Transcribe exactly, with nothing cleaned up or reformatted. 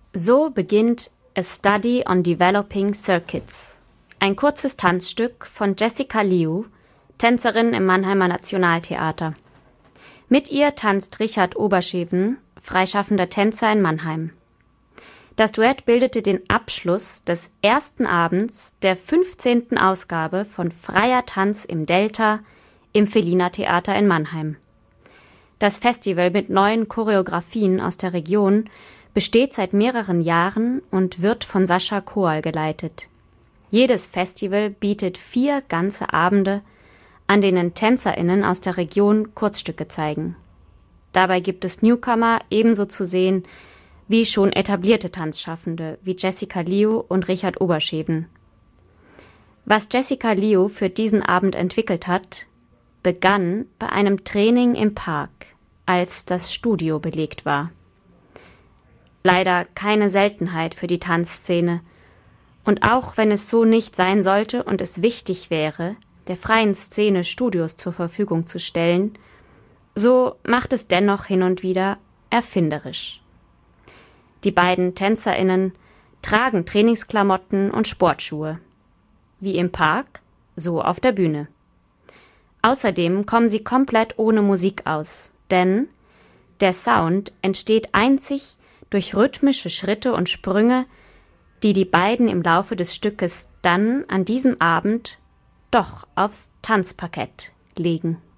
So beginnt A Study on Developing Circuits, ein kurzes Tanzstück von Jessica Liu, Tänzerin im Mannheimer Nationaltheater. Mit ihr tanzt Richard Oberscheven, freischaffender Tänzer in Mannheim. Das Duett bildete den Abschluss des ersten Abends der fünfzehnten Ausgabe von Freier Tanz im Delta im Felliner Theater in Mannheim. Das Festival mit neuen Choreografien aus der Region besteht seit mehreren Jahren und wird von Sascha Koal geleitet. Jedes Festival bietet vier ganze Abende, an denen TänzerInnen aus der Region Kurzstücke zeigen. Dabei gibt es Newcomer ebenso zu sehen wie schon etablierte Tanzschaffende wie Jessica Liu und Richard Oberscheven. Was Jessica Liu für diesen Abend entwickelt hat, begann bei einem Training im Park, als das Studio belegt war. Leider keine Seltenheit für die Tanzszene. Und auch wenn es so nicht sein sollte und es wichtig wäre, der freien Szene Studios zur Verfügung zu stellen, so macht es dennoch hin und wieder erfinderisch. Die beiden TänzerInnen tragen Trainingsklamotten und Sportschuhe. Wie im Park, so auf der Bühne. Außerdem kommen sie komplett ohne Musik aus, denn der Sound entsteht einzig durch rhythmische Schritte und Sprünge, die die beiden im Laufe des Stückes dann an diesem Abend doch aufs Tanzparkett legen.